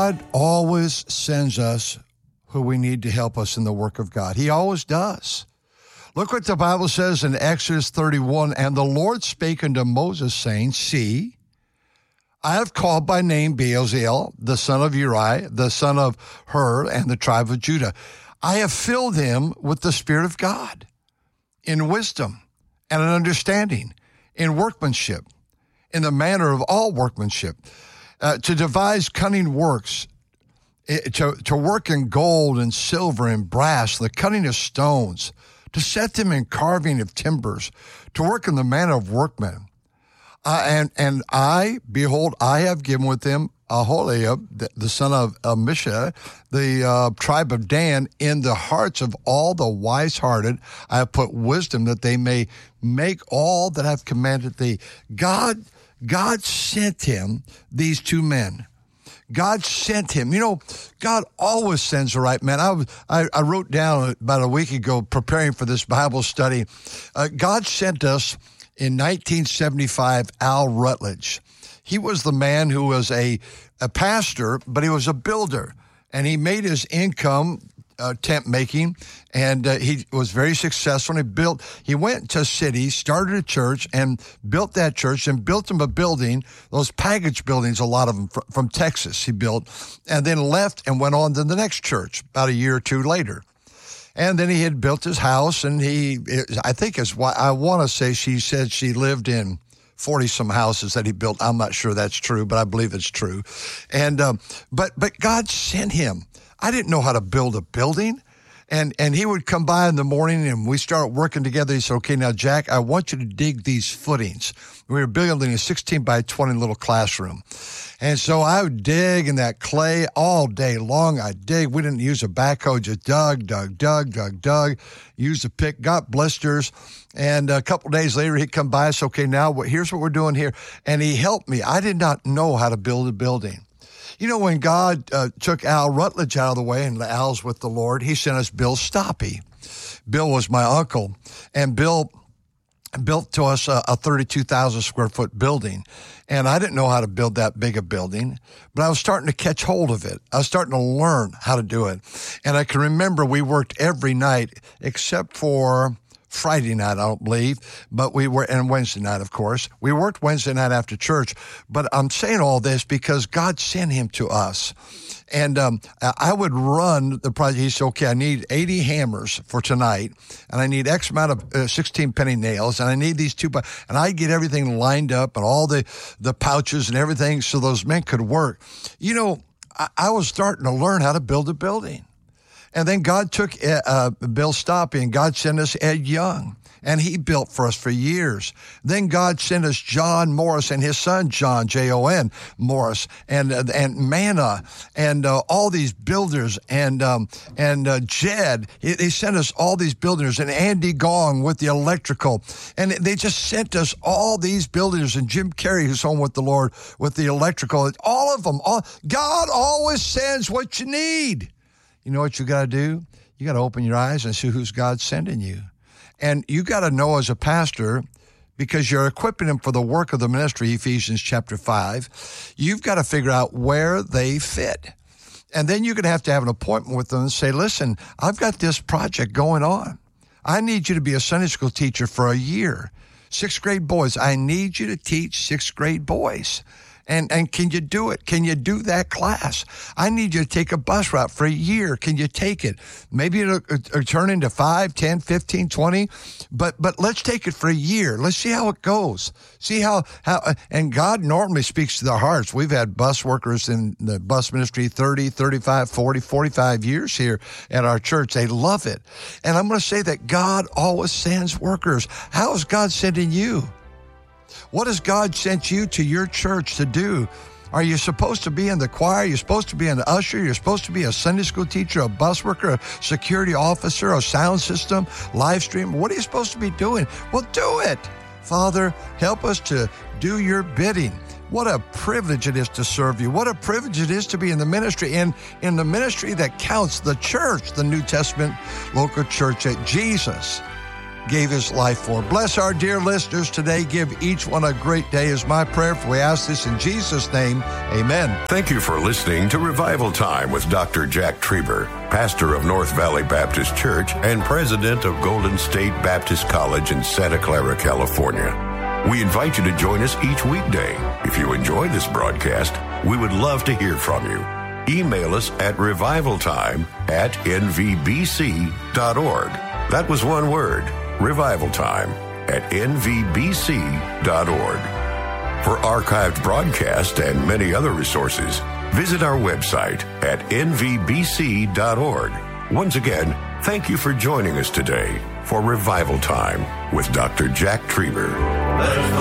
God always sends us who we need to help us in the work of God. He always does. Look what the Bible says in Exodus 31, and the Lord spake unto Moses, saying, See, I have called by name Bezaleel, the son of Uri, the son of Hur, and the tribe of Judah. I have filled him with the Spirit of God, in wisdom and in understanding, in workmanship, in the manner of all workmanship, to devise cunning works, to work in gold and silver and brass, the cutting of stones, to set them in carving of timbers, to work in the manner of workmen. And I, behold, I have given with them Aholiab, the son of Amishah, the tribe of Dan, in the hearts of all the wise-hearted. I have put wisdom that they may make all that I've commanded thee. God sent him these two men. God sent him. You know, God always sends the right man. I wrote down about a week ago, preparing for this Bible study, God sent us in 1975, Al Rutledge. He was the man who was a pastor, but he was a builder. And he made his income tent making, and he was very successful. And he went to cities, started a church, and built that church, and built him a building, those package buildings, a lot of them from Texas he built, and then left and went on to the next church about a year or two later. And then he had built his house, and I think I want to say she said she lived in 40-some houses that he built. I'm not sure that's true, but I believe it's true. And but God sent him. I didn't know how to build a building. And he would come by in the morning, and we started working together. He said, okay, now, Jack, I want you to dig these footings. We were building a 16 by 20 little classroom. And so I would dig in that clay all day long. I'd dig. We didn't use a backhoe, just dug, used a pick, got blisters. And a couple days later, he'd come by and say, okay, now here's what we're doing here. And he helped me. I did not know how to build a building. You know, when God took Al Rutledge out of the way, and Al's with the Lord, he sent us Bill Stoppy. Bill was my uncle, and Bill built to us a 32,000 square foot building. And I didn't know how to build that big a building, but I was starting to catch hold of it. I was starting to learn how to do it. And I can remember we worked every night except for Friday night, I don't believe, but and Wednesday night, of course. We worked Wednesday night after church, but I'm saying all this because God sent him to us. And I would run the project. He said, okay, I need 80 hammers for tonight, and I need X amount of 16 penny nails, and I need these two, and I'd get everything lined up and all the pouches and everything so those men could work. You know, I was starting to learn how to build a building. And then God took Bill Stoppy, and God sent us Ed Young, and he built for us for years. Then God sent us John Morris and his son John, Jon Morris, and Manna, and all these builders, and Jed. They sent us all these builders, and Andy Gong with the electrical, and they just sent us all these builders, and Jim Carey, who's home with the Lord, with the electrical. All of them. God always sends what you need. You know what you got to do? You got to open your eyes and see who's God sending you. And you got to know as a pastor, because you're equipping them for the work of the ministry, Ephesians chapter 5, you've got to figure out where they fit. And then you're going to have an appointment with them and say, listen, I've got this project going on. I need you to be a Sunday school teacher for a year. 6th grade boys. I need you to teach 6th grade boys. And can you do it? Can you do that class? I need you to take a bus route for a year. Can you take it? Maybe it'll turn into 5, 10, 15, 20, but let's take it for a year. Let's see how it goes. See how and God normally speaks to their hearts. We've had bus workers in the bus ministry 30, 35, 40, 45 years here at our church. They love it. And I'm going to say that God always sends workers. How is God sending you? What has God sent you to your church to do? Are you supposed to be in the choir? You're supposed to be an usher? You're supposed to be a Sunday school teacher, a bus worker, a security officer, a sound system, live stream? What are you supposed to be doing? Well, do it. Father, help us to do your bidding. What a privilege it is to serve you. What a privilege it is to be in the ministry, and in the ministry that counts, the church, the New Testament local church at Jesus gave his life for. Bless our dear listeners today. Give each one a great day is my prayer. For we ask this in Jesus' name. Amen. Thank you for listening to Revival Time with Dr. Jack Trieber, pastor of North Valley Baptist Church and president of Golden State Baptist College in Santa Clara, California. We invite you to join us each weekday. If you enjoy this broadcast, we would love to hear from you. Email us at revivaltime@nvbc.org. That was one word, revivaltime@nvbc.org. For archived broadcasts and many other resources, visit our website at nvbc.org. Once again, thank you for joining us today for Revival Time with Dr. Jack Trieber.